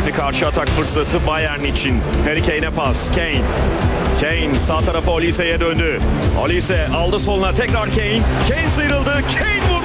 Şimdi karşı atak fırsatı Bayern için. Harry Kane'e pas. Kane sağ tarafa Olise'ye döndü. Olise aldı soluna, tekrar Kane. Kane sıyrıldı. Kane vurdu.